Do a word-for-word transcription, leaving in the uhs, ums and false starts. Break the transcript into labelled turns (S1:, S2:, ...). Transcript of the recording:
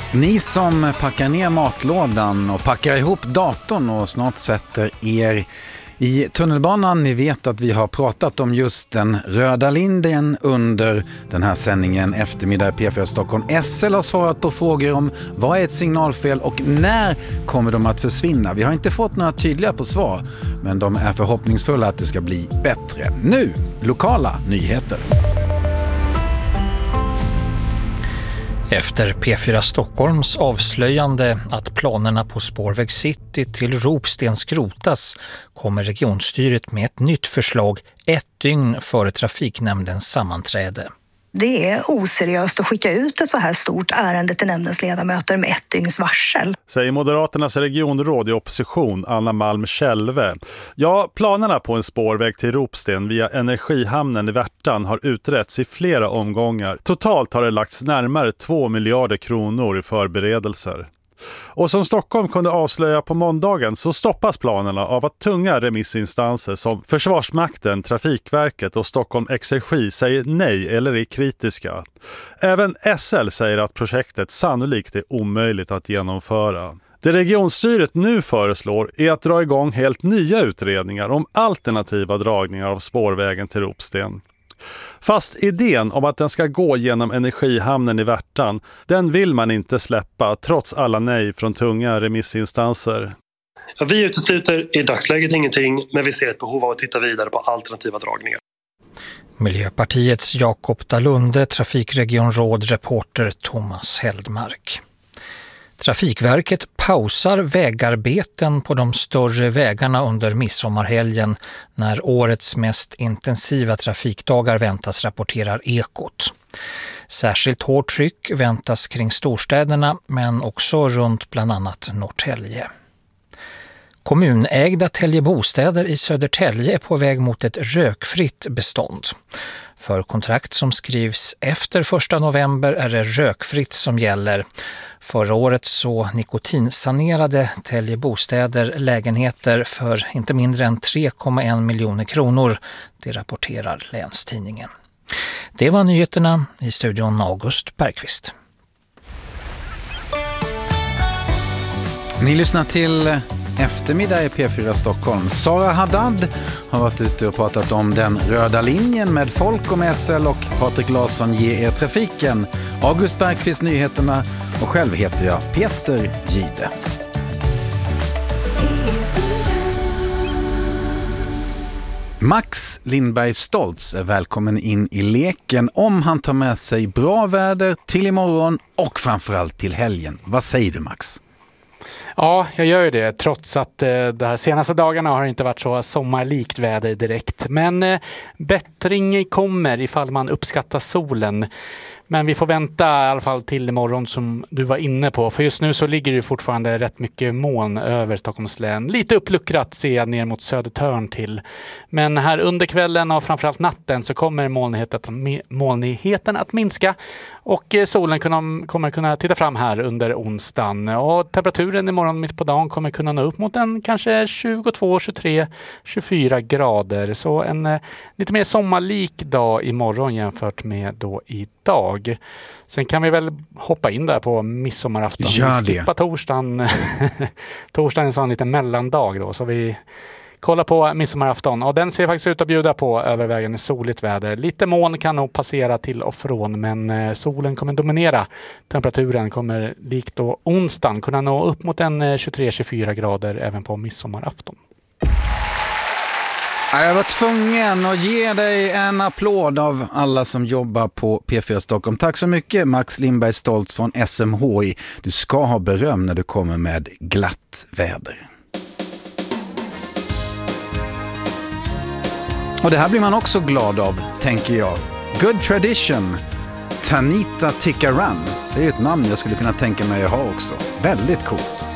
S1: Ni som packar ner matlådan och packar ihop datorn och snart sätter er i tunnelbanan, ni vet att vi har pratat om just den röda linjen under den här sändningen Eftermiddag i P fyra Stockholm. S L har svarat på frågor om vad är ett signalfel och när kommer de att försvinna. Vi har inte fått några tydliga på svar, men de är förhoppningsfulla att det ska bli bättre. Nu, lokala nyheter.
S2: Efter P fyra Stockholms avslöjande att planerna på Spårväg City till Ropsten skrotas kommer regionstyret med ett nytt förslag ett dygn före trafiknämndens sammanträde.
S3: Det är oseriöst att skicka ut ett så här stort ärende till nämndens ledamöter med ett dygns varsel.
S4: Säger Moderaternas regionråd i opposition Anna Malm Kjellve. Ja, planerna på en spårväg till Ropsten via Energihamnen i Värtan har utretts i flera omgångar. Totalt har det lagts närmare två miljarder kronor i förberedelser. Och som Stockholm kunde avslöja på måndagen så stoppas planerna av att tunga remissinstanser som Försvarsmakten, Trafikverket och Stockholm Exergi säger nej eller är kritiska. Även S L säger att projektet sannolikt är omöjligt att genomföra. Det regionstyret nu föreslår är att dra igång helt nya utredningar om alternativa dragningar av spårvägen till Ropsten. Fast idén om att den ska gå genom Energihamnen i Värtan, den vill man inte släppa trots alla nej från tunga remissinstanser.
S5: Ja, vi utesluter i dagsläget ingenting, men vi ser ett behov av att titta vidare på alternativa dragningar.
S2: Miljöpartiets Jakob Dalunde, trafikregionråd, reporter Thomas Heldmark. Trafikverket pausar vägarbeten på de större vägarna under midsommarhelgen när årets mest intensiva trafikdagar väntas, rapporterar Ekot. Särskilt hårt tryck väntas kring storstäderna men också runt bland annat Norrtälje. Kommunägda Täljebostäder i Södertälje är på väg mot ett rökfritt bestånd. För kontrakt som skrivs efter första november är det rökfritt som gäller. Förra året så nikotinsanerade Täljebostäder lägenheter för inte mindre än tre komma en miljoner kronor. Det rapporterar Länstidningen. Det var nyheterna, i studion August Bergqvist.
S1: Ni lyssnar till Eftermiddag i P fyra Stockholm. Sara Haddad har varit ute och pratat om den röda linjen med folk om S L och Patrik Larsson ger er trafiken. August Bergqvist nyheterna och själv heter jag Peter Gide. Max Lindberg Stoltz är välkommen in i leken om han tar med sig bra väder till imorgon och framförallt till helgen. Vad säger du, Max?
S6: Ja, jag gör ju det trots att eh, de här senaste dagarna har det inte varit så sommarlikt väder direkt. Men eh, bättring kommer ifall man uppskattar solen. Men vi får vänta i alla fall till imorgon som du var inne på. För just nu så ligger det fortfarande rätt mycket moln över Stockholms län. Lite uppluckrat ser jag ner mot Södertörn till. Men här under kvällen och framförallt natten så kommer molnigheten, molnigheten att minska. Och solen kunna, kommer kunna titta fram här under onsdagen. Och temperaturen imorgon mitt på dagen kommer kunna nå upp mot en kanske tjugotvå, tjugotre, tjugofyra grader. Så en eh, lite mer sommarlik dag imorgon jämfört med då idag. Sen kan vi väl hoppa in där på midsommarafton.
S1: Gör det.
S6: Skippa torsdagen. Torsdagen är en sån liten mellandag då. Så vi kollar på midsommarafton. Och den ser faktiskt ut att bjuda på övervägande soligt väder. Lite moln kan nog passera till och från. Men solen kommer dominera. Temperaturen kommer likt då onsdagen kunna nå upp mot en tjugotre till tjugofyra grader även på midsommarafton.
S1: Jag var tvungen att ge dig en applåd av alla som jobbar på P fyra Stockholm. Tack så mycket, Max Lindberg Stoltz från S M H I. Du ska ha beröm när du kommer med glatt väder. Och det här blir man också glad av, tänker jag. Good Tradition, Tanita Tikaram. Det är ett namn jag skulle kunna tänka mig att ha också. Väldigt coolt.